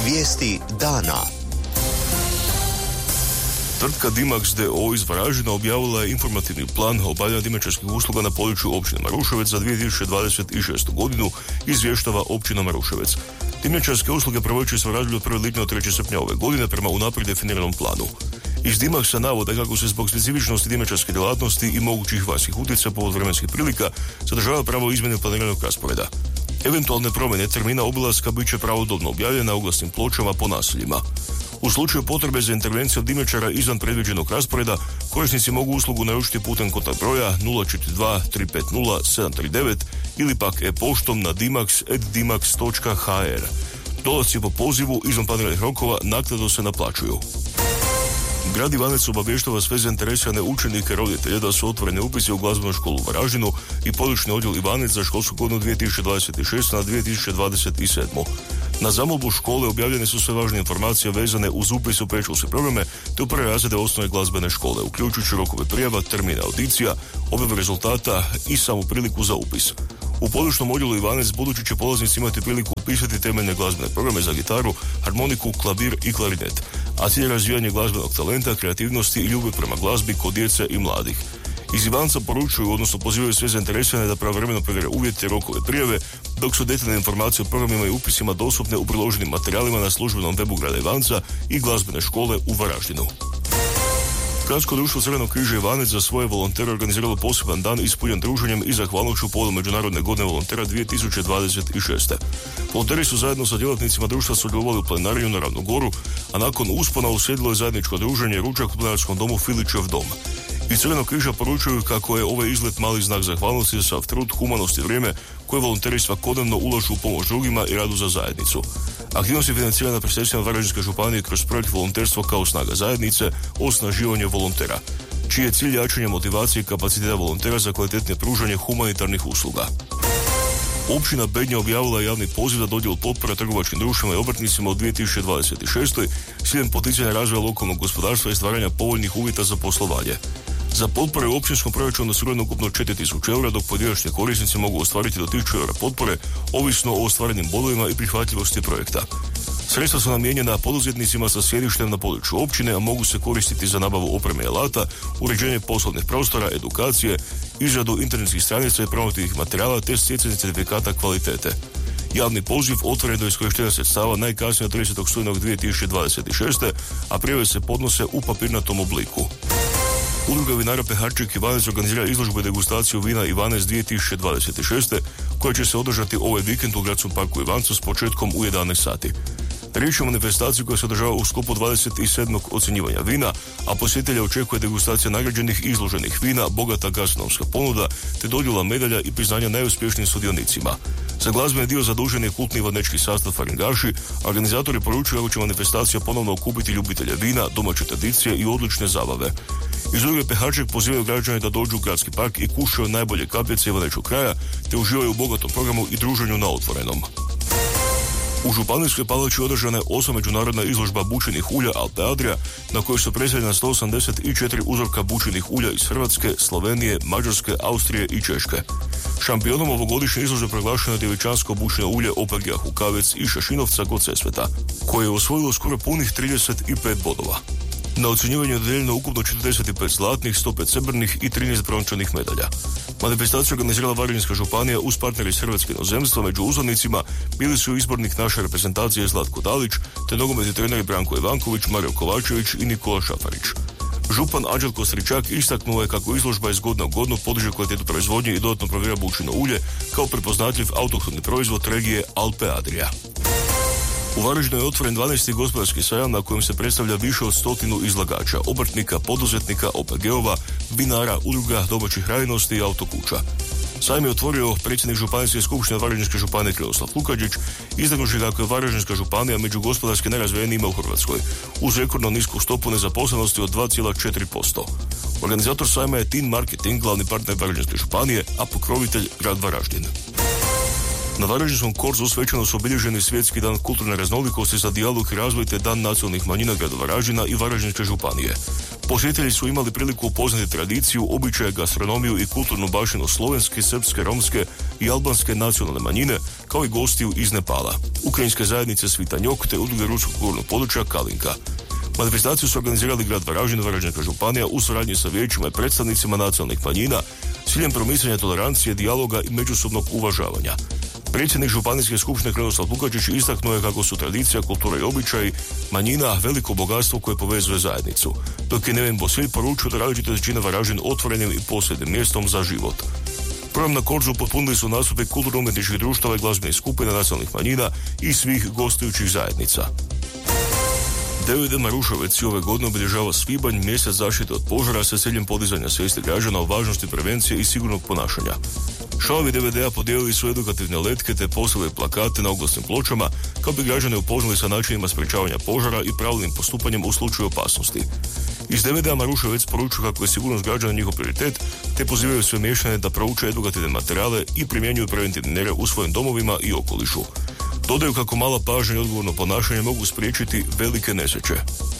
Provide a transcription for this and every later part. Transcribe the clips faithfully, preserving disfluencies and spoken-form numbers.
Vijesti dana. Tvrtka Dimax d o o iz Varaždina objavila je informativni plan obavljanja dimnjačarskih usluga na području općine Maruševec za dvije tisuće dvadeset šestu godinu, izvještava općina Maruševec. Dimnjačarske usluge provodit će se u razdoblju od prvog lipnja do trećeg srpnja ove godine prema unaprijed definiranom planu. Iz Dimaxa navode kako se zbog specifičnosti dimnjačarske djelatnosti i mogućih vanjskih utjecaja povod vremenskih prilika sadržava pravo izmjene planiranog rasporeda. Eventualne promjene termina obilaska bit će pravodobno objavljene na oglasnim pločama po naseljima. U slučaju potrebe za intervencijom dimnjačara izvan predviđenog rasporeda, korisnici mogu uslugu naručiti putem kontakt broja nula četiri dva tri pet nula sedam tri devet ili pak e-poštom na dimax at dimax točka h r. Dolasci po pozivu izvan planiranih rokova naknadno se naplaćuju. Grad Ivanec obavještava sve zainteresirane učenike, roditelje da su otvoreni upisi u glazbenu školu u Varaždinu i područni odjel Ivanec za školsku godinu dvije tisuće dvadeset šeste na dvije tisuće dvadeset sedmu. Na zamolbu škole objavljene su sve važne informacije vezane uz upis u predškolske programe te u prve razrede osnovne glazbene škole, uključujući rokove prijava, termine audicija, objavu rezultata i samu priliku za upis. U područnom odjelu Ivanec budući će polaznici imati priliku upisati temeljne glazbene programe za gitaru, harmoniku, klavir i klarinet, a cilj je razvijanje glazbenog talenta, kreativnosti i ljubavi prema glazbi kod djece i mladih. Iz Ivanca poručuju, odnosno pozivaju sve zainteresirane da pravovremeno provjere uvjete i rokove prijave, dok su detaljne informacije o programima i upisima dostupne u priloženim materijalima na službenom webu grada Ivanca i glazbene škole u Varaždinu. Gradsko društvo Crvenog križa Ivanec za svoje volontere organiziralo poseban dan ispunjen druženjem i zahvalnošću povodom Međunarodne godine volontera dvije tisuće dvadeset šeste. Volonteri su zajedno sa djelatnicima društva sudjelovali u planariju na Ravnu Goru, a nakon uspona uslijedilo je zajedničko druženje ručak u planinarskom domu Filićev dom. Iz Crvenog križa poručuju kako je ovaj izlet mali znak zahvalnosti za sav trud, humanost i vrijeme koje volonteri svakodnevno ulažu u pomoć drugima i radu za zajednicu. Aktivnost je financirana predstavnicima Varaždinske županije kroz projekt volonterstvo kao snaga zajednice, osnaživanje volontera, čiji je cilj jačanje motivacije i kapaciteta volontera za kvalitetnije pružanje humanitarnih usluga. Općina Bednja objavila je javni poziv za dodjelu potpora trgovačkim društvima i obrtnicima u dvije tisuće dvadeset šestoj s ciljem poticanja razvoja lokalnog gospodarstva i stvaranja povoljnih uvjeta za poslovanje. Za potpore u općinskom proračunu osigurano ukupno četiri tisuće eura, dok pojedinačni korisnici mogu ostvariti do tisuću eura potpore, ovisno o ostvarenim bodovima i prihvatljivosti projekta. Sredstva su namijenjena poduzetnicima sa sjedištem na području općine, a mogu se koristiti za nabavu opreme i alata, uređenje poslovnih prostora, edukacije, izradu internetskih stranica i promotivnih materijala te stjecanje certifikata kvalitete. Javni poziv otvoren do iskorištenja sredstava najkasnije do tridesetog studenog dvije tisuće dvadeset šeste, a prijave se podnose u papirnatom obliku. Udruga vinara Peharčik Ivanec organizira izložbu i degustaciju vina Ivanec dvije tisuće dvadeset šeste koja će se održati ovaj vikend u Gradskom parku Ivancu s početkom u jedanaest sati. Riječ je o manifestaciji koja se održava u sklopu dvadeset sedmog ocjenjivanja vina, a posjetitelja očekuje degustacija nagrađenih izloženih vina, bogata gastronomska ponuda, te dodjela medalja i priznanja najuspješnijim sudionicima. Za glazbeni dio zadužen je kultni ivanečki sastav Faringaši, a organizatori poručuju kako će manifestacija ponovno okupiti ljubitelje vina, domaće tradicije i odlične zabave. Iz udruge Peharček pozivaju građane da dođu u Gradski park i kušaju najbolje kapljice ivanečkog kraja, te uživaju u bogatom programu i druženju na otvorenom. U Županijskoj palači održana je osma međunarodna izložba bućinih ulja Alpe Adria, na kojoj su predstavljena sto osamdeset četiri uzorka bućinih ulja iz Hrvatske, Slovenije, Mađarske, Austrije i Češke. Šampionom ovogodišnje izložbe proglašeno je djevičansko bućino ulje O P G Hukavec i Šešinovca kod Sesveta, koje je osvojilo skoro punih trideset pet bodova. Na ocjenjivanju je dodijeljeno ukupno četrdeset pet zlatnih, sto pet srebrnih i trinaest brončanih medalja. Manifestaciju organizirala Varaždinska županija uz partnere iz Hrvatske inozemstva. Među uzornicima bili su izbornik naše reprezentacije Zlatko Dalić, te nogometni treneri Branko Ivanković, Mario Kovačević i Nikola Šafarić. Župan Anđelko Stričak istaknuo je kako izložba iz godine u godinu podiže kvalitetu proizvodnje i dodatno provjera bućino ulje kao prepoznatljiv autohtoni proizvod regije Alpe Adria. U Varaždinu je otvoren dvanaesti gospodarski sajam na kojem se predstavlja više od stotinu izlagača, obrtnika, poduzetnika, O P G-ova, vinara, udruga, domaćih radinosti i autokuća. Sajam je otvorio predsjednik Županijske skupštine Varaždinske županije Krunoslav Lukačić, istaknuvši kako je Varaždinska županija među gospodarski najrazvijenijima u Hrvatskoj, uz rekordno nisku stopu nezaposlenosti od dva zarez četiri posto. Organizator sajma je Tin Marketing, glavni partner Varaždinske županije, a pokrovitelj grad Varaždin. Na Varaždinskom Korzu svečano su obilježeni Svjetski dan kulturne raznolikosti za dijalog i razvoj te Dan nacionalnih manjina grada Varaždina i Varaždinske županije. Posjetitelji su imali priliku upoznati tradiciju, običaje, gastronomiju i kulturnu baštinu slovenske, srpske, romske i albanske nacionalne manjine, kao i gostiju iz Nepala, ukrajinske zajednice Svitanjok te udruge ruskog kulturnog područja Kalinka. Manifestaciju su organizirali grad Varaždin, Varaždinska županija u suradnji sa vijećima i predstavnicima nacionalnih manjina s ciljem promicanja tolerancije, dijaloga i međusobnog uvažavanja. Predsjednik Županijske skupštine Krunoslav Lukačić istaknuo je kako su tradicija, kultura i običaji manjina veliko bogatstvo koje povezuje zajednicu, dok je Neven Bosilj poručio da različite čine Varaždin otvorenim i posebnim mjestom za život. Program na Korzu potpunili su nastupe kulturno-umjetničkih društava i glazbenih skupina nacionalnih manjina i svih gostujućih zajednica. D V D Maruševec i ove godine obilježava svibanj, mjesec zaštite od požara sa ciljem podizanja svijesti građana o važnosti prevencije i sigurnog ponašanja. Članovi D V D-a podijelili su edukativne letke te poslove plakate na oglasnim pločama kako bi građane upoznali sa načinima sprečavanja požara i pravilnim postupanjem u slučaju opasnosti. Iz D V D-a Maruševec poručuju kako je sigurnost građana njihov prioritet te pozivaju sve mještane da prouče edukativne materijale i primjenjuju preventivne mjere u svojim domovima i okolišu. Dodaju kako mala pažnja i odgovorno ponašanje mogu spriječiti velike nesreće.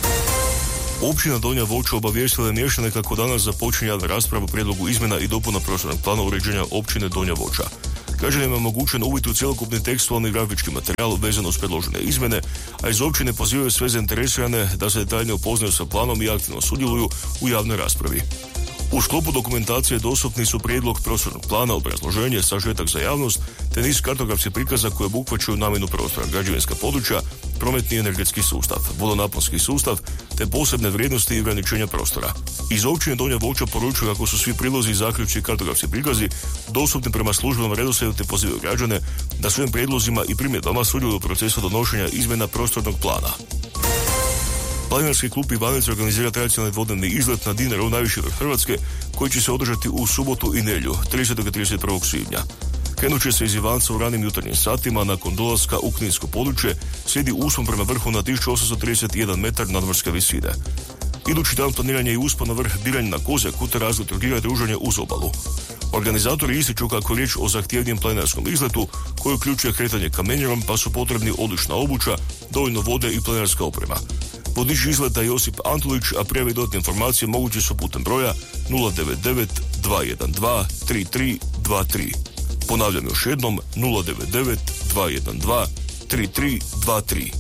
Općina Donja Voća obavijestila je mještane kako danas započinje javna rasprava o prijedlogu izmjena i dopuna prostornog plana uređenja općine Donja Voća. Građanima je omogućen uvid u cjelokupni tekstualni i grafički materijal vezano uz predložene izmjene, a iz općine pozivaju sve zainteresirane da se detaljnije upoznaju sa planom i aktivno sudjeluju u javnoj raspravi. U sklopu dokumentacije dostupni su prijedlog prostornog plana, obrazloženje, sažetak za javnost, te niz kartografskih prikaza koje obuhvaćaju namjenu prostora, građevinska područja, prometni i energetski sustav, vodonaponski sustav, te posebne vrijednosti i ograničenja prostora. Iz općine Donja Voća poručuju kako su svi prilozi, zaključci i kartografski prikazi dostupni prema službenom redoslijedu te pozivaju građane da svojim prijedlozima i primjedbama sudjeluju u procesu donošenja izmjena prostornog plana. Planinarski klub Ivanec organizira tradicionalni dvodnevni izlet na Dinaru, najviši vrh Hrvatske, koji će se održati u subotu i nedjelju, tridesetog i trideset prvog svibnja. Krenut će se iz Ivanca u ranim jutarnjim satima, nakon dolaska u kninsko područje, slijedi uspon prema vrhu na tisuću osamsto trideset jedan metar nadmorske visine. Idući dan planiranje i uspon na vrh, biranje na Kozjaku te razvoj Trogira i druženje uz obalu. Organizatori ističu kako je riječ o zahtjevnijem planinarskom izletu koji uključuje kretanje kamenjerom, pa su potrebni odlična obuća, dovoljno vode i planinarska oprema. Vodič izleta Josip Antulić, a prijave i dodatne informacije moguće su putem broja nula devet devet dva jedan dva tri tri dva tri. Ponavljam još jednom nula devet devet dva jedan dva tri tri dva tri.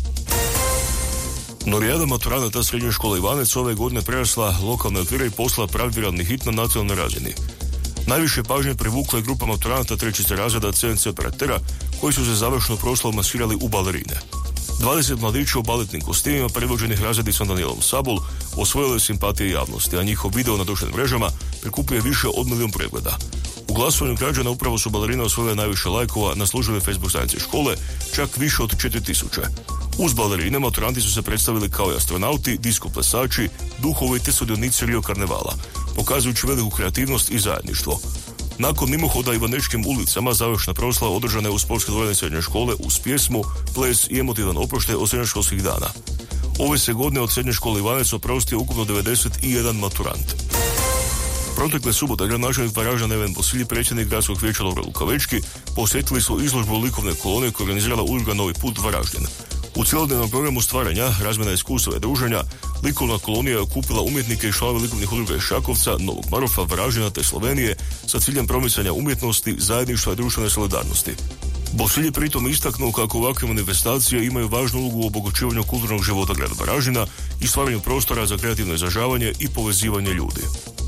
Norijada maturanata srednje škole Ivanec ove godine prerasla lokalne okvire i poslala pravi viralni hit na nacionalnoj razini. Najviše pažnje privukla je grupa maturanata trećice razreda C N C operatera koji su se završno proslavom maskirali u balerine. dvadeset mladića u baletnim kostimima predvođenih razredicom Danielom Sabol osvojilo je simpatije javnosti, a njihov video na društvenim mrežama prikupuje više od milijun pregleda. U glasovanju građana upravo su balerine osvojile najviše lajkova na službenoj Facebook stranici škole, čak više od četiri tisuće. Uz balerine maturanti su se predstavili kao i astronauti, disko plesači, duhovi te sudionici Rio karnevala, pokazujući veliku kreativnost i zajedništvo. Nakon mimohoda Ivanečkim ulicama završna proslava održana je u sportskoj dvorani srednje škole uz pjesmu, ples i emotivan oproštaj od srednjoškolskih dana. Ove se godine od srednje škole Ivanec oprostio ukupno devedeset jedan maturant. Protekle subote gradonačelnik Varaždina Neven Bosilj, predsjednik gradskog vijeća Lovro Lukavečki posjetili su izložbu likovne kolone koja organizirala udruga Novi put Varaždin. U cjelodnevnom programu stvaranja, razmjena iskustava i druženja, likovna kolonija je okupila umjetnike i članove likovnih udruga iz Šakovca, Novog Marofa, Varaždina te Slovenije sa ciljem promicanja umjetnosti, zajedništva i društvene solidarnosti. Bosilj je pritom istaknuo kako ovakve manifestacije imaju važnu ulogu u obogaćivanju kulturnog života grada Varaždina i stvaranju prostora za kreativno izražavanje i povezivanje ljudi.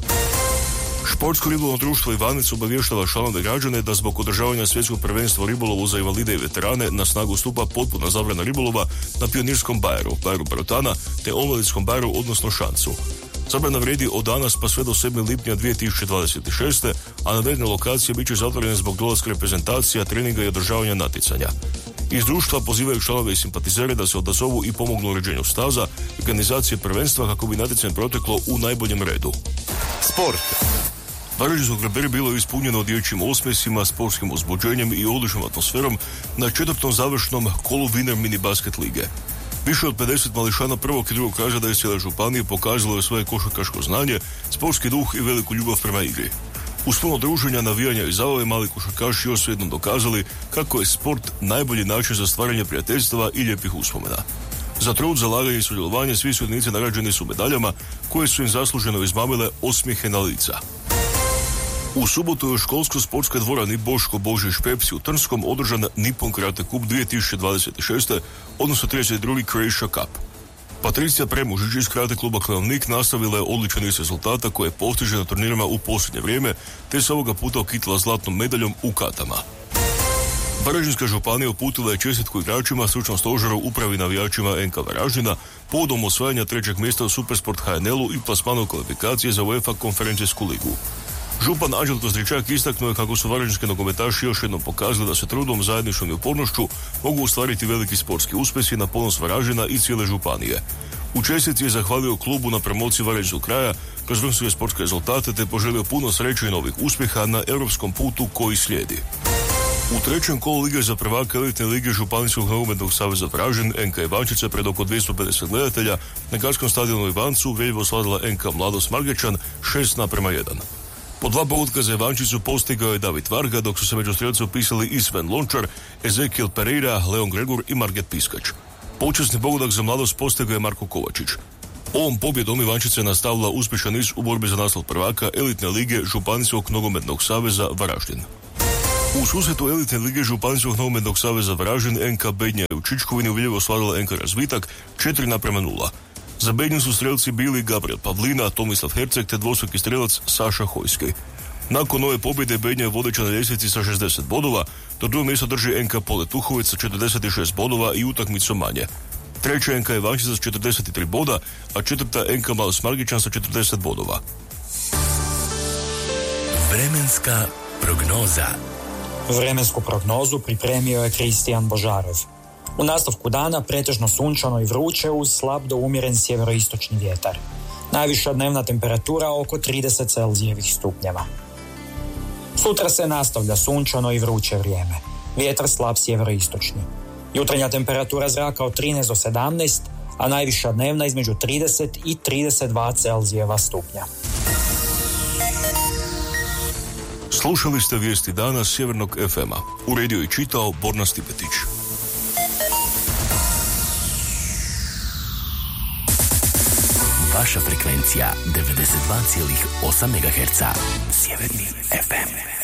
Športsko ribolovno društvo Ivanec obavještava članove građane da zbog održavanja svjetskog prvenstva u ribolovu za invalide i veterane na snagu stupa potpuna zabrana ribolova na pionirskom bajeru, bajeru Barotana te omladinskom bajeru, odnosno šancu. Zabrana vrijedi od danas pa sve do sedmog lipnja dvije tisuće dvadeset šeste. a navedene lokacije bit će zatvorene zbog dolaska reprezentacija, treninga i održavanja natjecanja. Iz društva pozivaju članove i simpatizere da se odazovu i pomognu uređenju staza i organizacije prvenstva kako bi natjecanje proteklo u najboljem redu. Sport. Varaždinsko Graberi bilo je ispunjeno dječjim osmjesima, sportskim uzbuđenjem i odličnom atmosferom na četvrtom završnom kolu Winner mini basket lige. Više od pedeset mališana prvog i drugog razreda iz cijele županije pokazalo je svoje košarkaško znanje, sportski duh i veliku ljubav prema igri. Uz puno druženja, navijanja i zabave mali košarkaši još su jednom dokazali kako je sport najbolji način za stvaranje prijateljstava i lijepih uspomena. Za trud, zalaganje i sudjelovanje svi sudionici nagrađeni su medaljama koje su im zasluženo izmamile osmijehe na lica. U subotu je u školsko-sportskoj dvorani Boško Božić Pepsi u Trnskom održan Nippon Karate Cup dvije tisuće dvadeset šest. odnosno trideset drugi Croatia Cup. Patricija Premužić iz Karate kluba Klenovnik nastavila je odličan niz rezultata koje je postiže na turnirima u posljednje vrijeme, te se ovoga puta okitila zlatnom medaljom u katama. Varaždinska županija uputila je čestitku igračima, stručnom stožeru, upravi navijačima N K Varaždina povodom osvajanja trećeg mjesta u Supersport H N L-u i plasmanu kvalifikacije za UEFA konferencijsku ligu. Župan Anđelko Stričak istaknuo je kako su varaždinski nogometaši još jednom pokazali da se trudom, zajedništvom i upornošću mogu ostvariti veliki sportski uspjesi na ponos Varaždina i cijele županije. U čestitci je zahvalio klubu na promociji varaždinskog kraja kroz vrhunske sportske rezultate te poželio puno sreće i novih uspjeha na europskom putu koji slijedi. U trećem kolu Lige za prvaka elitne lige Županijskog nogometnog saveza Varaždin N K Ivančica pred oko dvjesto pedeset gledatelja na gradskom stadionu Ivancu uvjerljivo slavila N K Mladost Margećan šest naprema jedan. Po dva pogotka za Ivančicu postigao je David Varga, dok su se među strijelce upisali i Sven Lončar, Ezekiel Pereira, Leon Gregor i Marget Piskač. Počasni pogodak za Mladost postigao je Marko Kovačić. Ovom pobjedom Ivančica je nastavila uspješan niz u borbi za naslov prvaka elitne lige Županijskog nogometnog saveza Varaždin. U susretu elitne lige Županijskog nogometnog saveza Varaždin N K Bednja je u Čičkovini uvjerljivo osvojila N K Razvitak četiri naprema nula. Za Bednju su strelci bili Gabriel Pavlina, Tomislav Herceg te dvostruki strelac Saša Hojski. Nakon ove pobjede Bednja je vodeća na ljestvici sa šezdeset bodova, do drugog mjesta drži N K Pole Tuhović sa četrdeset šest bodova i utakmicu manje. Treća N K Ivančica s četrdeset tri boda, a četvrta N K Mladost Margičan sa četrdeset bodova. Vremenska prognoza. Vremensku prognozu pripremio je Kristijan Božarov. U nastavku dana pretežno sunčano i vruće uz slab do umjeren sjeveroistočni vjetar. Najviša dnevna temperatura oko trideset Celzijevih stupnjeva. Sutra se nastavlja sunčano i vruće vrijeme. Vjetar slab sjeveroistočni. Jutarnja temperatura zraka od trinaest do sedamnaest, a najviša dnevna između trideset i trideset dva Celzijeva stupnja. Slušali ste vijesti dana Sjevernog F M-a. Uredio i čitao Borna Stipetić. Vaša frekvencija devedeset dva zarez osam megaherca. Sjeverni F M.